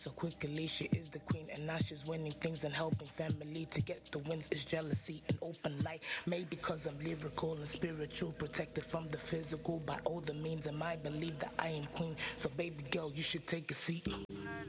So quickly she is the queen, and now she's winning things and helping family to get the wins. Is jealousy and open light, maybe because I'm lyrical and spiritual, protected from the physical by all the means, and I believe that I am queen. So baby girl, you should take a seat.